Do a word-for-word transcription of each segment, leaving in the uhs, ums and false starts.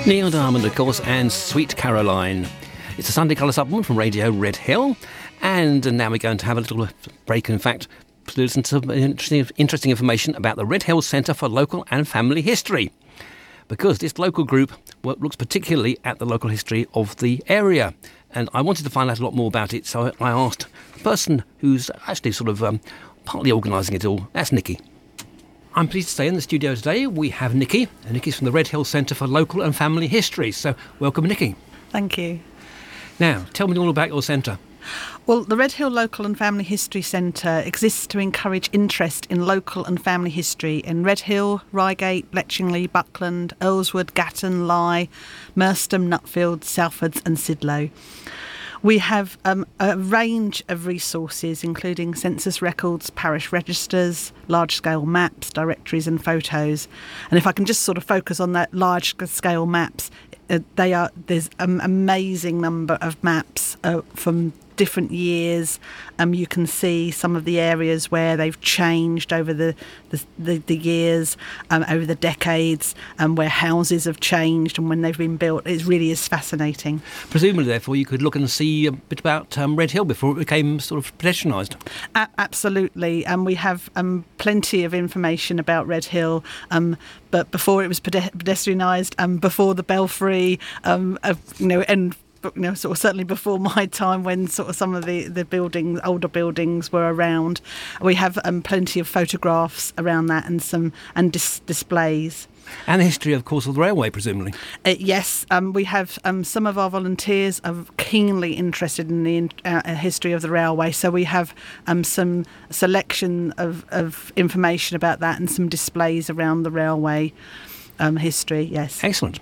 Neil Diamond, of course, and Sweet Caroline. It's a Sunday Colour Supplement from Radio Red Hill. And now we're going to have a little break, in fact, to listen to some interesting, interesting information about the Red Hill Centre for Local and Family History. Because this local group looks particularly at the local history of the area. And I wanted to find out a lot more about it, so I asked the person who's actually sort of um, partly organising it all. That's Nikki. I'm pleased to say in the studio today we have Nikki, and Nikki's from the Red Hill Centre for Local and Family History. So welcome, Nikki. Thank you. Now, tell me all about your centre. Well, the Red Hill Local and Family History Centre exists to encourage interest in local and family history in Red Hill, Reigate, Bletchingley, Buckland, Earlswood, Gatton, Lye, Merstham, Nutfield, Salfords and Sidlow. We have um, a range of resources, including census records, parish registers, large-scale maps, directories and photos. And if I can just sort of focus on that large-scale maps, uh, they are there's an amazing number of maps uh, from different years. Um, you can see some of the areas where they've changed over the the, the, the years, um, over the decades, and um, where houses have changed and when they've been built. It really is fascinating. Presumably, therefore, you could look and see a bit about um, Red Hill before it became sort of pedestrianised. A- absolutely, and um, we have um, plenty of information about Red Hill. Um, but before it was pede- pedestrianised, um, before the Belfry, um, uh, you know, and you know, sort of certainly before my time, when sort of some of the, the buildings, older buildings were around, we have um, plenty of photographs around that and some and dis- displays. And the history, of course, of the railway, presumably. Uh, yes, um, we have um, some of our volunteers are keenly interested in the uh, history of the railway, so we have um, some selection of, of information about that and some displays around the railway um, history, yes. Excellent.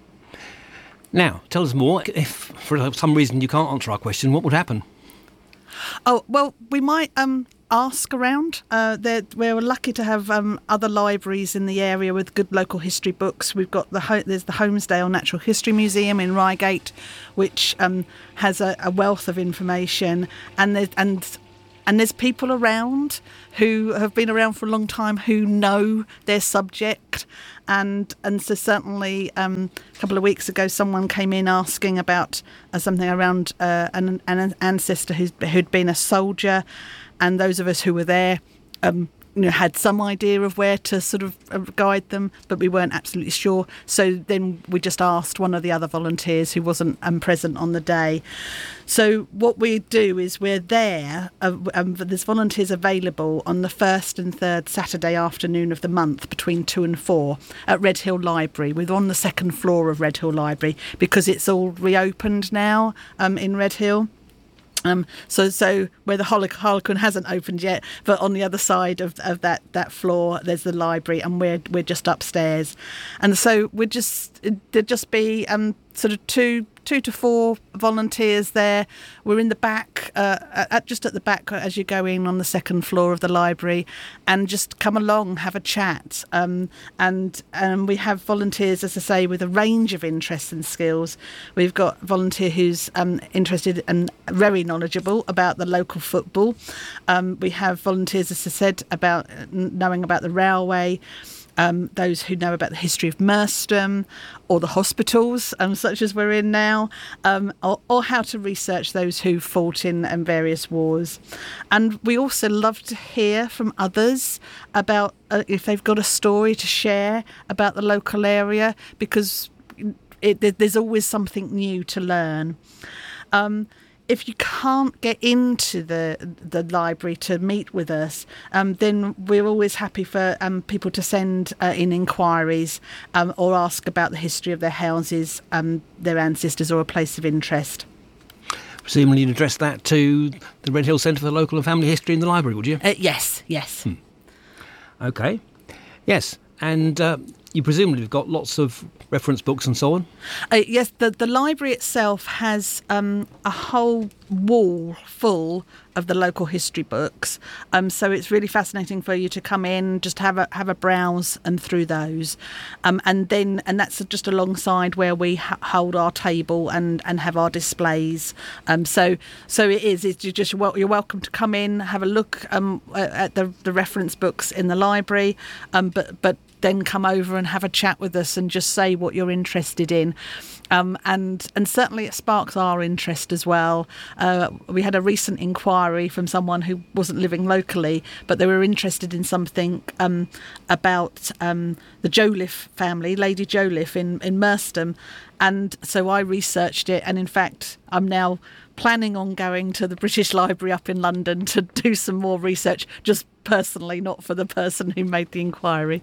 Now, tell us more. If for some reason you can't answer our question, what would happen? Oh, well, we might um, ask around. Uh, we're lucky to have um, other libraries in the area with good local history books. We've got the Ho- there's the Holmesdale Natural History Museum in Reigate, which um, has a, a wealth of information, and there's, and and there's people around who have been around for a long time who know their subject. And and so certainly um, a couple of weeks ago, someone came in asking about uh, something around uh, an, an ancestor who's, who'd been a soldier, and those of us who were there um, you know, had some idea of where to sort of uh, guide them, but we weren't absolutely sure. So then we just asked one of the other volunteers who wasn't um, present on the day. So what we do is we're there, uh, um, there's volunteers available on the first and third Saturday afternoon of the month between two and four at Red Hill Library. We're on the second floor of Red Hill Library because it's all reopened now um, in Red Hill. Um, so, so where the Harlequin hasn't opened yet, but on the other side of, of that, that floor, there's the library, and we're we're just upstairs, and so we'd just there'd just be um sort of two two to four volunteers there. We're in the back, uh, at, just at the back as you go in on the second floor of the library, and just come along, have a chat. Um, and and we have volunteers, as I say, with a range of interests and skills. We've got a volunteer who's um, interested and very knowledgeable about the local football. Um, we have volunteers, as I said, about knowing about the railway. Um, those who know about the history of Merstham or the hospitals, um, such as we're in now, um, or, or how to research those who fought in um, various wars. And we also love to hear from others about uh, if they've got a story to share about the local area, because it, there's always something new to learn. Um, If you can't get into the the library to meet with us, um, then we're always happy for um, people to send uh, in inquiries um, or ask about the history of their houses, um, their ancestors, or a place of interest. Presumably you'd address that to the Red Hill Centre for Local and Family History in the library, would you? Uh, yes, yes. Hmm. OK. Yes, and uh, you presumably have got lots of reference books and so on? Uh, yes, the, the library itself has um, a whole wall full of the local history books. Um, so it's really fascinating for you to come in, just have a have a browse and through those, um, and then and that's just alongside where we ha- hold our table and, and have our displays. Um, so so it is. It's you just well, you're welcome to come in, have a look um, at the, the reference books in the library, um, but but. then come over and have a chat with us and just say what you're interested in. Um, and and certainly it sparks our interest as well. Uh, we had a recent inquiry from someone who wasn't living locally, but they were interested in something um, about um, the Jolliffe family, Lady Jolliffe in, in Merstham. And so I researched it, and in fact I'm now planning on going to the British Library up in London to do some more research, just personally, not for the person who made the inquiry.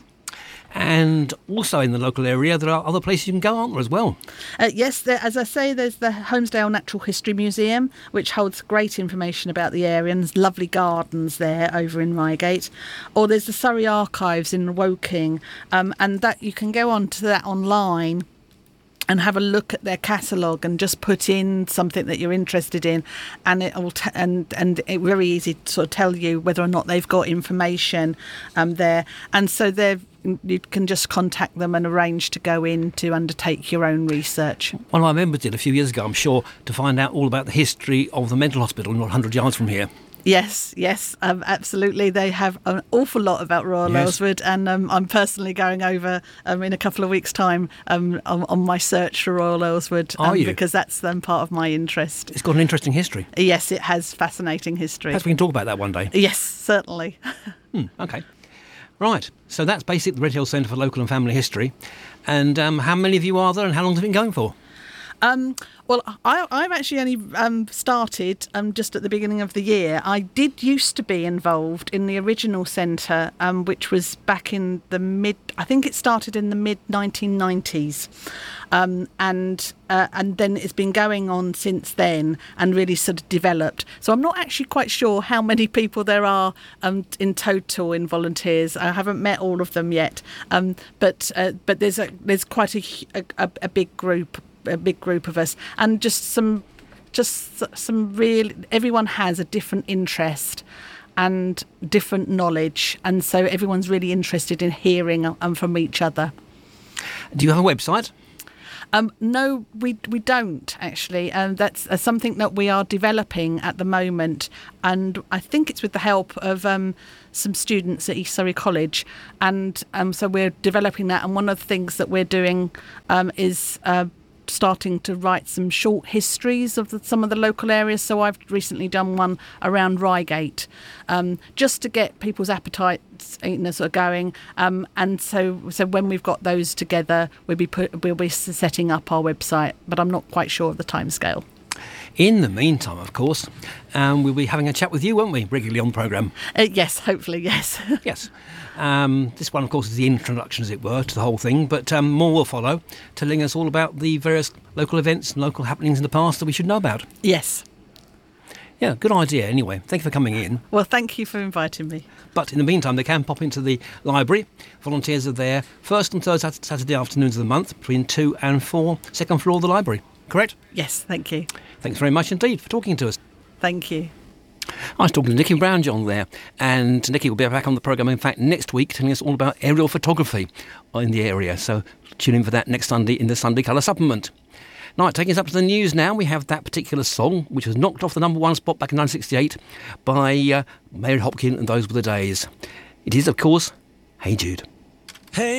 And also in the local area, there are other places you can go, aren't there, as well? Uh, yes, there, as I say, there's the Holmesdale Natural History Museum, which holds great information about the area, and there's lovely gardens there over in Reigate. Or there's the Surrey Archives in Woking, um, and that you can go on to that online and have a look at their catalogue and just put in something that you're interested in, and it'll t- and and it's very easy to sort of tell you whether or not they've got information um, there. And so they've you can just contact them and arrange to go in to undertake your own research. One of my members did a few years ago, I'm sure, to find out all about the history of the mental hospital not one hundred yards from here. Yes, yes, um, absolutely. They have an awful lot about Royal Yes. Aylesford, and um, I'm personally going over um, in a couple of weeks' time um, on, on my search for Royal Aylesford, um, Are you? because that's um, part of my interest. It's got an interesting history. Yes, it has fascinating history. Perhaps we can talk about that one day. Yes, certainly. Hmm, OK. Right, so that's basically the Red Hill Centre for Local and Family History. And um, how many of you are there, and how long has it been going for? Um, well, I, I've actually only um, started um, just at the beginning of the year. I did used to be involved in the original centre, um, which was back in the mid, I think it started in the mid nineteen nineties. Um, and uh, and then it's been going on since then and really sort of developed. So I'm not actually quite sure how many people there are um, in total in volunteers. I haven't met all of them yet, um, but uh, but there's a there's quite a, a, a big group. a big group of us, and just some just some real everyone has a different interest and different knowledge, and so everyone's really interested in hearing um, from each other. Do you have a website? Um, no, we we don't actually. Um, that's uh, something that we are developing at the moment, and I think it's with the help of um, some students at East Surrey College, and um, so we're developing that. And one of the things that we're doing um, is uh, starting to write some short histories of the, some of the local areas. So I've recently done one around Reigate, um, just to get people's appetites, you know, sort of going. Um, and so, so when we've got those together, we'll be put, we'll be setting up our website. But I'm not quite sure of the timescale. In the meantime, of course, um, we'll be having a chat with you, won't we, regularly on the programme? Uh, yes, hopefully, yes. Yes. Um, this one, of course, is the introduction, as it were, to the whole thing, but um, more will follow, telling us all about the various local events and local happenings in the past that we should know about. Yes. Yeah, good idea anyway. Thank you for coming in. Well, thank you for inviting me. But in the meantime, they can pop into the library. Volunteers are there first and third Sat- Saturday afternoons of the month between two and four, second floor of the library. Correct? Yes, thank you. Thanks very much indeed for talking to us. Thank you. I was talking to Nicky Brownjohn there, and Nicky will be back on the programme, in fact, next week, telling us all about aerial photography in the area. So tune in for that next Sunday in the Sunday Colour Supplement. Now, taking us up to the news now, we have that particular song, which was knocked off the number one spot back in nineteen sixty-eight by uh, Mary Hopkin and Those Were the Days. It is, of course, Hey Jude. Hey.